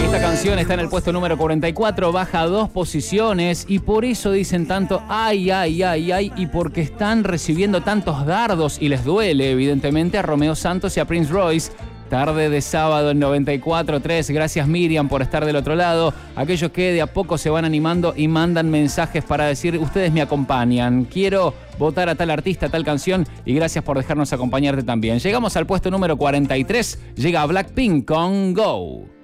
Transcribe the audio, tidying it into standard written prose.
Esta canción está en el puesto número 44, baja 2 posiciones y por eso dicen tanto ay, ay, ay, ay, y porque están recibiendo tantos dardos y les duele, evidentemente, a Romeo Santos y a Prince Royce. Tarde de sábado en 94.3. Gracias, Miriam, por estar del otro lado. Aquellos que de a poco se van animando y mandan mensajes para decir, ustedes me acompañan, quiero votar a tal artista, tal canción, y gracias por dejarnos acompañarte también. Llegamos al puesto número 43. Llega Blackpink con Go.